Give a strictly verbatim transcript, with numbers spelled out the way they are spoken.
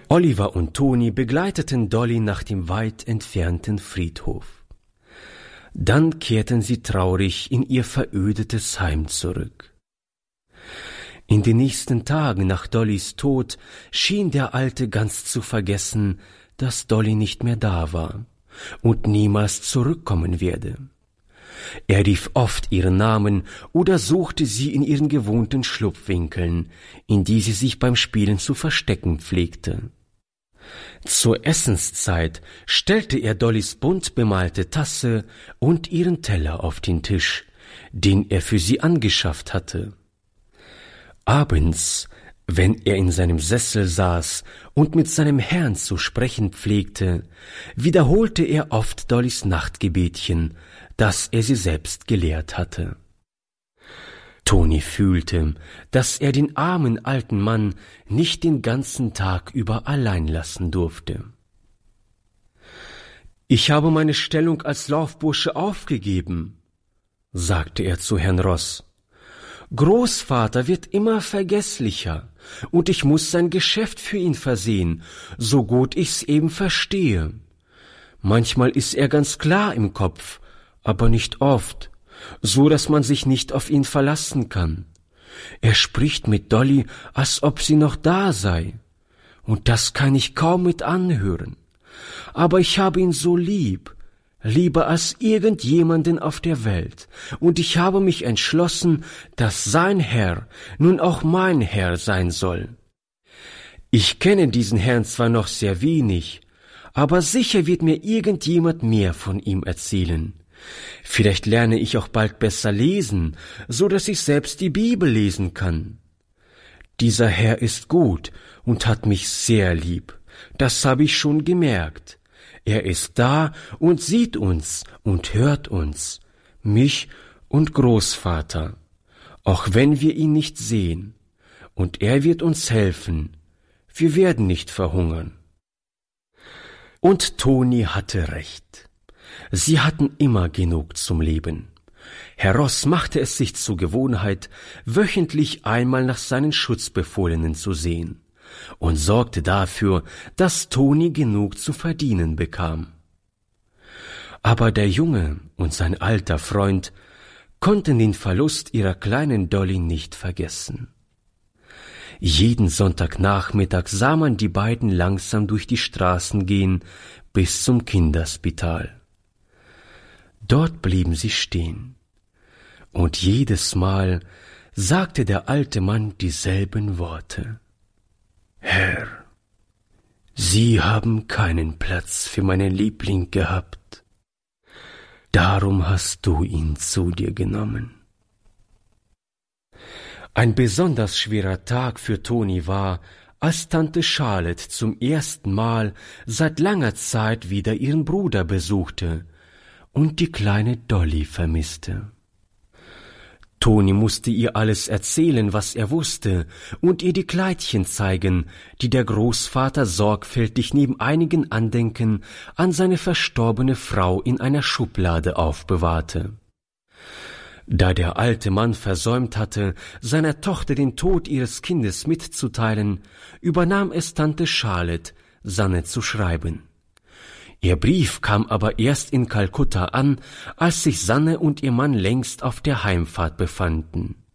Oliver und Toni begleiteten Dolly nach dem weit entfernten Friedhof. Dann kehrten sie traurig in ihr verödetes Heim zurück. In den nächsten Tagen nach Dollys Tod schien der Alte ganz zu vergessen, dass Dolly nicht mehr da war und niemals zurückkommen werde. Er rief oft ihren Namen oder suchte sie in ihren gewohnten Schlupfwinkeln, in die sie sich beim Spielen zu verstecken pflegte. Zur Essenszeit stellte er Dollys bunt bemalte Tasse und ihren Teller auf den Tisch, den er für sie angeschafft hatte. Abends, wenn er in seinem Sessel saß und mit seinem Herrn zu sprechen pflegte, wiederholte er oft Dollys Nachtgebetchen, das er sie selbst gelehrt hatte. Toni fühlte, dass er den armen alten Mann nicht den ganzen Tag über allein lassen durfte. »Ich habe meine Stellung als Laufbursche aufgegeben«, sagte er zu Herrn Ross. »Großvater wird immer vergesslicher, und ich muss sein Geschäft für ihn versehen, so gut ich's eben verstehe. Manchmal ist er ganz klar im Kopf, aber nicht oft, so dass man sich nicht auf ihn verlassen kann. Er spricht mit Dolly, als ob sie noch da sei, und das kann ich kaum mit anhören. Aber ich habe ihn so lieb, lieber als irgendjemanden auf der Welt, und ich habe mich entschlossen, dass sein Herr nun auch mein Herr sein soll. Ich kenne diesen Herrn zwar noch sehr wenig, aber sicher wird mir irgendjemand mehr von ihm erzählen. Vielleicht lerne ich auch bald besser lesen, so dass ich selbst die Bibel lesen kann. Dieser Herr ist gut und hat mich sehr lieb, das habe ich schon gemerkt. Er ist da und sieht uns und hört uns, mich und Großvater, auch wenn wir ihn nicht sehen. Und er wird uns helfen. Wir werden nicht verhungern.« Und Toni hatte recht. Sie hatten immer genug zum Leben. Herr Ross machte es sich zur Gewohnheit, wöchentlich einmal nach seinen Schutzbefohlenen zu sehen und sorgte dafür, dass Toni genug zu verdienen bekam. Aber der Junge und sein alter Freund konnten den Verlust ihrer kleinen Dolly nicht vergessen. Jeden Sonntagnachmittag sah man die beiden langsam durch die Straßen gehen bis zum Kinderspital. Dort blieben sie stehen, und jedes Mal sagte der alte Mann dieselben Worte. »Herr, Sie haben keinen Platz für meinen Liebling gehabt. Darum hast du ihn zu dir genommen.« Ein besonders schwerer Tag für Toni war, als Tante Charlotte zum ersten Mal seit langer Zeit wieder ihren Bruder besuchte und die kleine Dolly vermisste. Toni musste ihr alles erzählen, was er wusste, und ihr die Kleidchen zeigen, die der Großvater sorgfältig neben einigen Andenken an seine verstorbene Frau in einer Schublade aufbewahrte. Da der alte Mann versäumt hatte, seiner Tochter den Tod ihres Kindes mitzuteilen, übernahm es Tante Charlotte, Sanne zu schreiben. Ihr Brief kam aber erst in Kalkutta an, als sich Sanne und ihr Mann längst auf der Heimfahrt befanden.